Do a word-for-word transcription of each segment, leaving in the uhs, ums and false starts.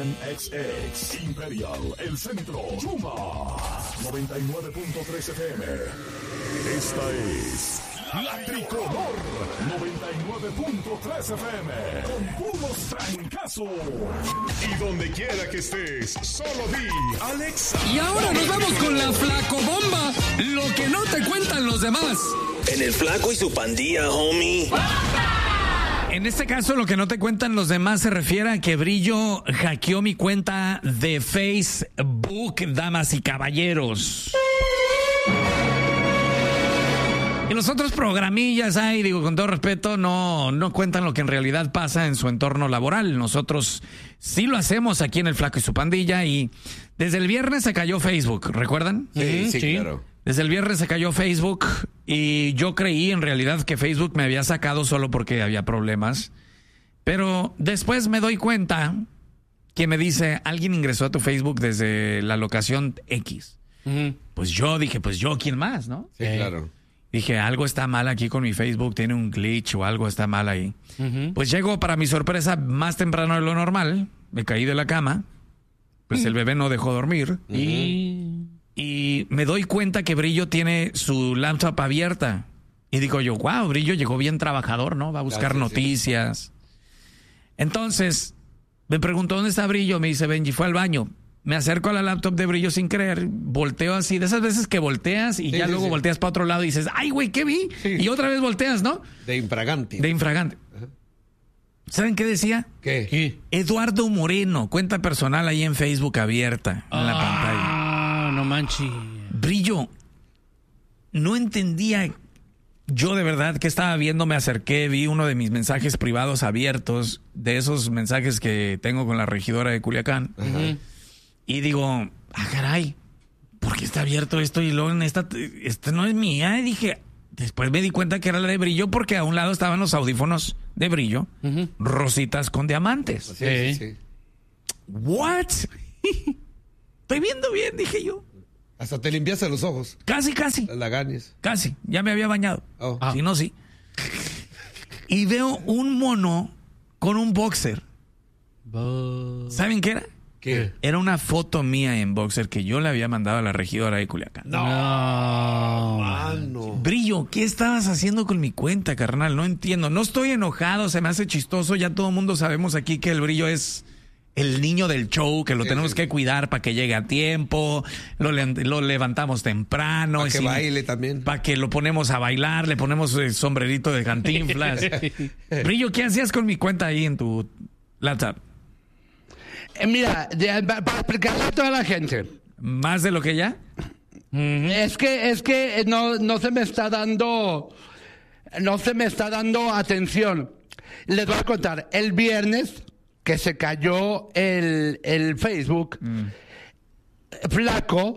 N X X, Imperial, El Centro, Yuma, noventa y nueve punto tres F M. Esta es La Tricolor, noventa y nueve punto tres F M, con puros trancazos. Y donde quiera que estés, solo di Alexa. Y ahora nos vamos con la Flacobomba, lo que no te cuentan los demás. En el Flaco y su pandilla, homie. En este caso, lo que no te cuentan los demás se refiere a que Brillo hackeó mi cuenta de Facebook, damas y caballeros. Y los otros programillas ahí, digo, con todo respeto, no, no cuentan lo que en realidad pasa en su entorno laboral. Nosotros sí lo hacemos aquí en el Flaco y su pandilla, y desde el viernes se cayó Facebook, ¿recuerdan? Sí, sí, sí, claro. Desde el viernes se cayó Facebook y yo creí en realidad que Facebook me había sacado solo porque había problemas. Pero después me doy cuenta que me dice, alguien ingresó a tu Facebook desde la locación X. Uh-huh. Pues yo dije, pues yo, ¿quién más, no? Sí, eh. claro. Dije, algo está mal aquí con mi Facebook, tiene un glitch o algo está mal ahí. Uh-huh. Pues llego, para mi sorpresa, más temprano de lo normal, me caí de la cama, pues uh-huh. el bebé no dejó dormir. Uh-huh. Y... Y me doy cuenta que Brillo tiene su laptop abierta. Y digo yo, wow, Brillo llegó bien trabajador, ¿no? Va a buscar Gracias, noticias. Sí. Entonces, me pregunto, ¿dónde está Brillo? Me dice, Benji, fue al baño. Me acerco a la laptop de Brillo sin querer, volteo así, de esas veces que volteas y sí, ya sí, luego sí. volteas para otro lado y dices, ay, güey, ¿qué vi? Sí. Y otra vez volteas, ¿no? De infragante. De infragante. Ajá. ¿Saben qué decía? ¿Qué? ¿Qué? Eduardo Moreno, cuenta personal ahí en Facebook abierta, en ah. la pantalla. No manches. Brillo, no entendía yo de verdad qué estaba viendo. Me acerqué, vi uno de mis mensajes privados abiertos, de esos mensajes que tengo con la regidora de Culiacán. Uh-huh. Y digo, ah, caray, ¿por qué está abierto esto? Y luego en esta, esta no es mía. Y dije, después me di cuenta que era la de Brillo porque a un lado estaban los audífonos de Brillo, uh-huh. rositas con diamantes. Sí, sí, sí. ¿What? Estoy viendo bien, dije yo. Hasta te limpiaste los ojos. Casi, casi. Las lagañas. Casi. Ya me había bañado. Oh. Si no, sí. Y veo un mono con un boxer. Bo... ¿Saben qué era? ¿Qué? Era una foto mía en boxer que yo le había mandado a la regidora de Culiacán. No. no. Mano. Brillo, ¿qué estabas haciendo con mi cuenta, carnal? No entiendo. No estoy enojado, se me hace chistoso. Ya todo el mundo sabemos aquí que el Brillo es... el niño del show, que lo sí, tenemos sí. que cuidar para que llegue a tiempo, lo, le, lo levantamos temprano. Para que si, baile también. Para que lo ponemos a bailar, le ponemos el sombrerito de Cantinflas. Brillo, ¿qué hacías con mi cuenta ahí en tu laptop? Eh, mira, de, para explicarle a toda la gente. ¿Más de lo que ya? Mm-hmm. Es que, es que no, no se me está dando, no se me está dando atención. Les voy a contar, el viernes... que se cayó el, el Facebook, mm. Flaco,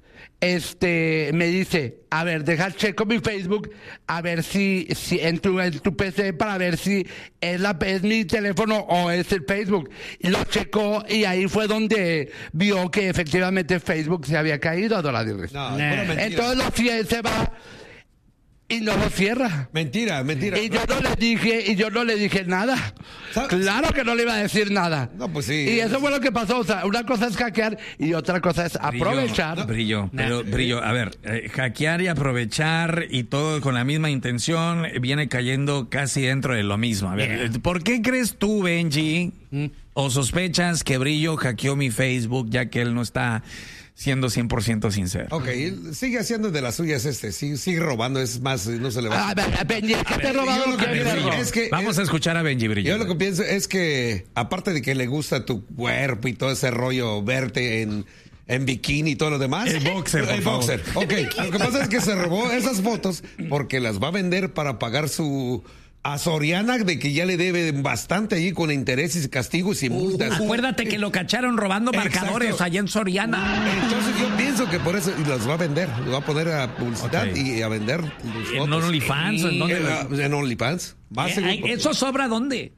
este, me dice, a ver, deja checo mi Facebook, a ver si, si en tu, en tu P C, para ver si es la, es mi teléfono o es el Facebook. Y lo checó y ahí fue donde vio que efectivamente Facebook se había caído, Adoradores. No, nah. Entonces lo, se va... y no lo cierra. Mentira, mentira. Y yo no le dije, y yo no le dije nada. ¿Sabes? Claro que no le iba a decir nada. No, pues sí. Y eso fue lo que pasó. O sea, una cosa es hackear y otra cosa es aprovechar. Brillo, pero, Brillo, a ver, eh, hackear y aprovechar y todo con la misma intención viene cayendo casi dentro de lo mismo. A ver, yeah. ¿por qué crees tú, Benji, mm. o sospechas que Brillo hackeó mi Facebook ya que él no está siendo cien por ciento sincero? Ok, sigue haciendo de las suyas este, sigue, sigue robando, es más, no se le va a... A ver, Benji, ¿qué te he robado? Lo que pienso es que, Vamos es, a escuchar a Benji Brillo. Yo lo que pienso es que, aparte de que le gusta tu cuerpo y todo ese rollo, verte en... en bikini y todo lo demás. El boxer, por El favor. boxer. Ok, lo que pasa es que se robó esas fotos porque las va a vender para pagar su... a Soriana, de que ya le debe bastante allí con intereses y castigos y multas. Uh, acuérdate que lo cacharon robando marcadores. Exacto. Allá en Soriana. Entonces yo pienso que por eso los va a vender, los va a poner a publicidad okay. y a vender los ¿En OnlyFans? ¿En, en, en OnlyFans? ¿Eh? ¿Eso sobra dónde?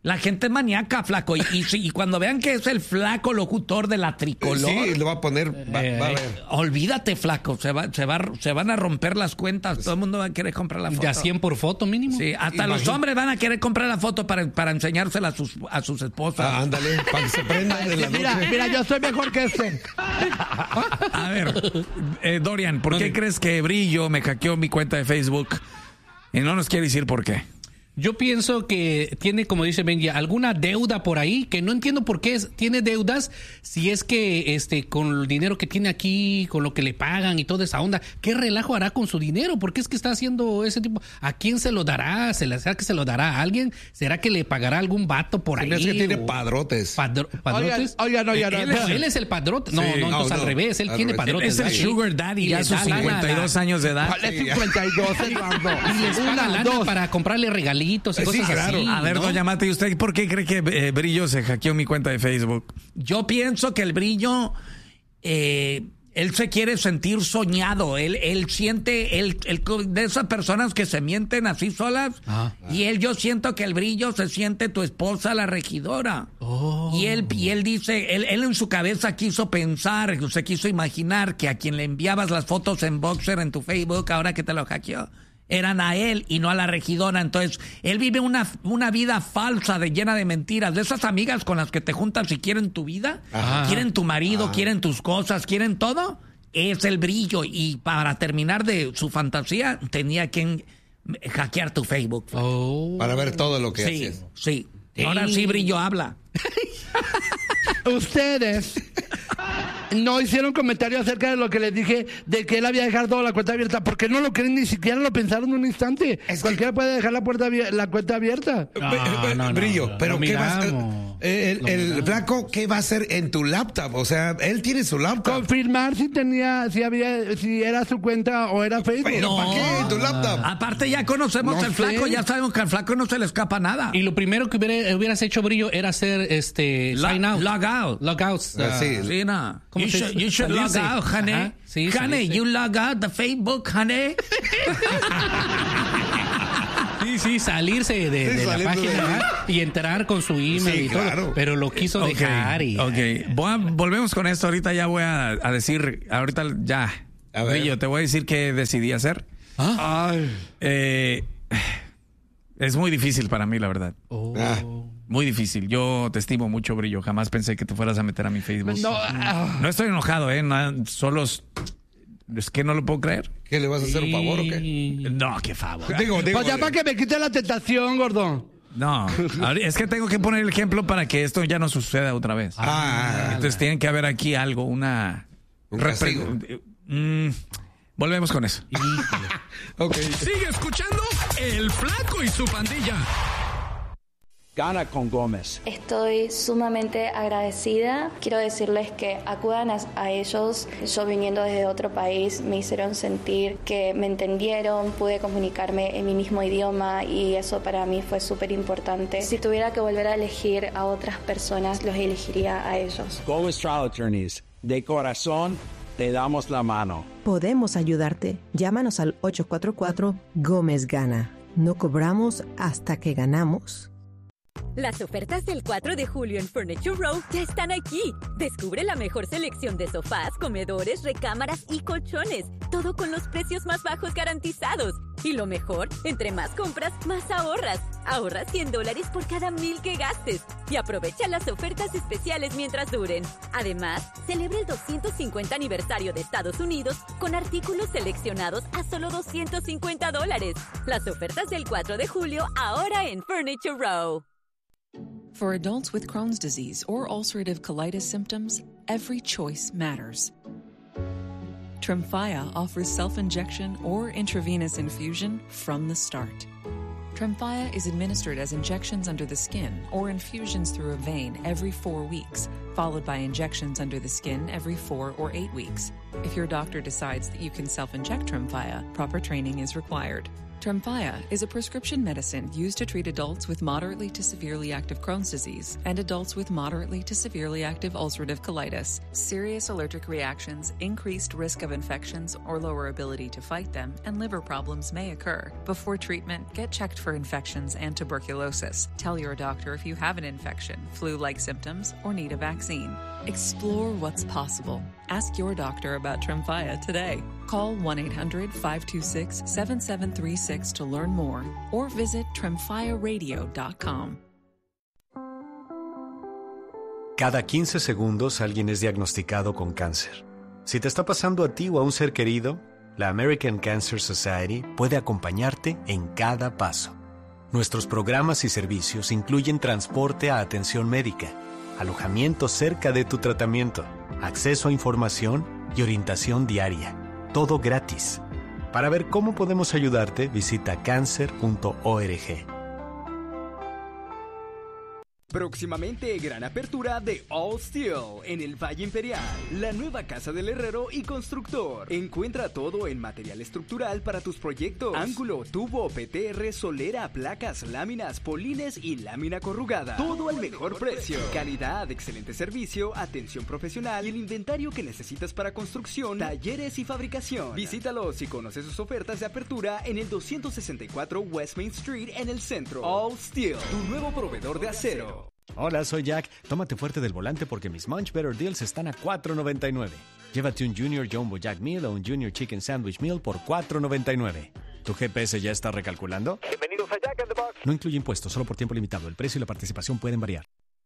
La gente es maníaca, flaco. Y, y, y cuando vean que es el flaco locutor de la tricolor. Sí, lo va a poner. Va, eh, va a ver. Olvídate, flaco. Se, va, se, va, se van a romper las cuentas. Todo el mundo va a querer comprar la foto. Ya cien por foto mínimo. Sí, hasta Imagínate. los hombres van a querer comprar la foto para, para enseñársela a sus, a sus esposas. Ah, ándale, para que se prendan de la Mira, noche. mira, yo soy mejor que este. A ver, eh, Dorian, ¿por qué crees que Brillo me hackeó mi cuenta de Facebook? Y no nos quiere decir por qué. Yo pienso que tiene, como dice Benji, alguna deuda por ahí, que no entiendo por qué es- tiene deudas, si es que este con el dinero que tiene aquí, con lo que le pagan y toda esa onda, ¿qué relajo hará con su dinero? ¿Por qué es que está haciendo ese tipo? ¿A quién se lo dará? ¿Se le- ¿Será que se lo dará a alguien? ¿Será que le pagará algún vato por ahí? Es que tiene o- padrotes. Padro- ¿Padrotes? Oigan, oigan, oigan. Él, es- él es el padrote. No, Sí. no, entonces No, al no, revés, él al tiene revés. padrotes. Es el ¿verdad? Sugar Daddy, Y ya a le sus da lana, cincuenta y dos la- años de edad. ¿Cuál es cincuenta y dos, Eduardo? Y les paga Una, lana dos. para comprarle regalitos y Sí, cosas claro. así. A ver, ¿no? doña Mate, ¿y usted por qué cree que eh, Brillo se hackeó mi cuenta de Facebook? Yo pienso que el Brillo, eh, él se quiere sentir soñado. Él, él siente, él, él- de esas personas que se mienten así solas. Ah. Y él, yo siento que el Brillo se siente tu esposa, la regidora. Oh. Y él, y él dice, él, él en su cabeza quiso pensar, se quiso imaginar que a quien le enviabas las fotos en boxer en tu Facebook, ahora que te lo hackeó, eran a él y no a la regidora. Entonces, él vive una, una vida falsa, de llena de mentiras. De esas amigas con las que te juntas y quieren tu vida, Ajá. quieren tu marido, quieren tus cosas, quieren todo. Es el Brillo. Y para terminar de su fantasía, tenía que hackear tu Facebook. Oh. Para ver todo lo que Sí, haces. sí. Ahora sí, Brillo habla. Ustedes no hicieron comentario acerca de lo que les dije de que él había dejado toda la cuenta abierta. ¿Por qué no lo creen? Ni siquiera lo pensaron un instante. Cualquiera puede dejar la puerta abier- la cuenta abierta. No, Be- be- no, no, Brillo, no, pero lo ¿qué va a hacer? miramos. El, Lo el miramos. flaco, ¿qué va a hacer en tu laptop? O sea, él tiene su laptop. Confirmar si tenía, si había, si era su cuenta o era Facebook. ¿Pero para qué en tu laptop? Aparte, ya conocemos No al sé. flaco, ya sabemos que al flaco no se le escapa nada. Y lo primero que hubiera- hubieras hecho, Brillo, era hacer este Lo- sign out. log out. Logouts. Ah, ah, sí. Sí, no. ¿Cómo you, se should, dice? you should log Salirse. out, honey. Ajá, sí, honey, salirse. you log out the Facebook, honey. Sí, sí, salirse de, de Sí, la salirse página de- ¿verdad? y entrar con su email Sí, y todo. claro. Pero lo quiso Ok, dejar y... ok. Voy a- volvemos con esto. Ahorita ya voy a, a decir, ahorita ya. A ver. Brillo, te voy a decir qué decidí hacer. Ay. Eh, es muy difícil para mí, la verdad. Oh. Ah. Muy difícil. Yo te estimo mucho, Brillo. Jamás pensé que te fueras a meter a mi Facebook. No, ah. No estoy enojado, ¿eh? No, solo es, es que no lo puedo creer. ¿Qué le vas a hacer un favor o qué? Y- No, qué favor. Digo, digo. Pues ya para que me quite la tentación, gordo. No, ahora- es que tengo que poner el ejemplo para que esto ya no suceda otra vez. Ah, Entonces tiene que haber aquí algo, una... Un repre- castigo. Mm, volvemos con eso. ok. Sigue escuchando El Flaco y su pandilla. Gana con Gómez. Estoy sumamente agradecida. Quiero decirles que acudan a, a ellos. Yo viniendo desde otro país me hicieron sentir que me entendieron, pude comunicarme en mi mismo idioma y eso para mí fue súper importante. Si tuviera que volver a elegir a otras personas, los elegiría a ellos. Gómez Trial Attorneys. De corazón, te damos la mano. Podemos ayudarte. Llámanos al ocho cuatro cuatro Gómez Gana. No cobramos hasta que ganamos. Las ofertas del cuatro de julio en Furniture Row ya están aquí. Descubre la mejor selección de sofás, comedores, recámaras y colchones. Todo con los precios más bajos garantizados. Y lo mejor, entre más compras, más ahorras. Ahorra cien dólares por cada mil que gastes. Y aprovecha las ofertas especiales mientras duren. Además, celebra el doscientos cincuenta aniversario de Estados Unidos con artículos seleccionados a solo doscientos cincuenta dólares. Las ofertas del cuatro de julio ahora en Furniture Row. For adults with Crohn's disease or ulcerative colitis symptoms, every choice matters. Tremfya offers self-injection or intravenous infusion from the start. Tremfya is administered as injections under the skin or infusions through a vein every four weeks, followed by injections under the skin every four or eight weeks. If your doctor decides that you can self-inject Tremfya, proper training is required. Tremfya is a prescription medicine used to treat adults with moderately to severely active Crohn's disease and adults with moderately to severely active ulcerative colitis. Serious allergic reactions, increased risk of infections or lower ability to fight them, and liver problems may occur. Before treatment, get checked for infections and tuberculosis. Tell your doctor if you have an infection, flu-like symptoms, or need a vaccine. Explore what's possible. Ask your doctor about Tremfya today. Call one eight hundred, five two six, seven seven three six to learn more or visit tremfya radio dot com. Cada quince segundos alguien es diagnosticado con cáncer. Si te está pasando a ti o a un ser querido, la American Cancer Society puede acompañarte en cada paso. Nuestros programas y servicios incluyen transporte a atención médica, alojamiento cerca de tu tratamiento, acceso a información y orientación diaria. Todo gratis. Para ver cómo podemos ayudarte, visita cancer punto org. Próximamente, gran apertura de All Steel en el Valle Imperial, la nueva casa del herrero y constructor. Encuentra todo en material estructural para tus proyectos: ángulo, tubo, P T R, solera, placas, láminas, polines y lámina corrugada. Todo al mejor precio. Calidad, excelente servicio, atención profesional y el inventario que necesitas para construcción, talleres y fabricación. Visítalos y conoce sus ofertas de apertura en el doscientos sesenta y cuatro West Main Street en el centro. All Steel, tu nuevo proveedor de acero. Hola, soy Jack. Tómate fuerte del volante porque mis Munch Better Deals están a cuatro noventa y nueve. Llévate un Junior Jumbo Jack Meal o un Junior Chicken Sandwich Meal por cuatro noventa y nueve. ¿Tu G P S ya está recalculando? Bienvenidos a Jack in the Box. No incluye impuestos, solo por tiempo limitado. El precio y la participación pueden variar.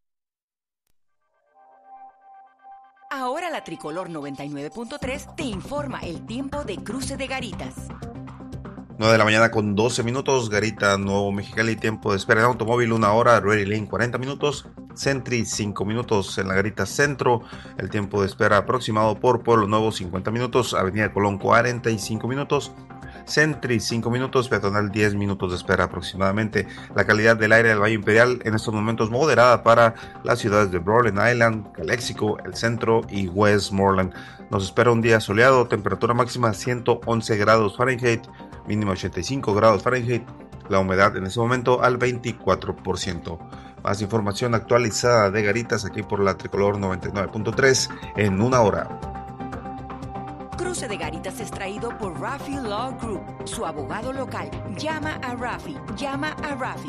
Ahora la Tricolor noventa y nueve punto tres te informa el tiempo de Cruce de Garitas. nueve de la mañana con doce minutos, Garita, Nuevo Mexicali, tiempo de espera en automóvil una hora, Ready Lane cuarenta minutos, Sentry cinco minutos en la Garita Centro, el tiempo de espera aproximado por Pueblo Nuevo cincuenta minutos, Avenida Colón cuarenta y cinco minutos, Sentry cinco minutos, Peatonal diez minutos de espera aproximadamente. La calidad del aire del Valle Imperial en estos momentos moderada para las ciudades de Rhode Island, Calexico, el centro y Westmoreland. Nos espera un día soleado, temperatura máxima ciento once grados Fahrenheit, mínima ochenta y cinco grados Fahrenheit, la humedad en ese momento al veinticuatro por ciento. Más información actualizada de Garitas aquí por la Tricolor noventa y nueve punto tres en una hora. Cruce de Garitas es traído por Rafi Law Group, su abogado local. Llama a Rafi, llama a Rafi.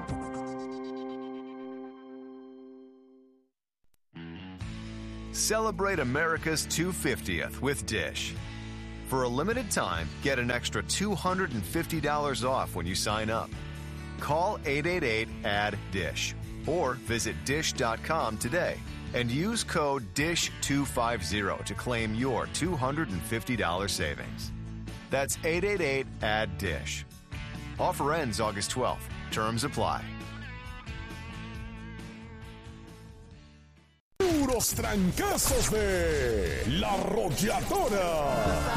Celebrate America's two hundred fiftieth with Dish. For a limited time, get an extra two hundred fifty dollars off when you sign up. Call eight eight eight, A D D I S H or visit dish dot com today and use code D I S H two fifty to claim your two hundred fifty dollars savings. That's eight eight eight, A D D I S H. Offer ends August twelfth. Terms apply. Puros trancazos de La Arrolladora.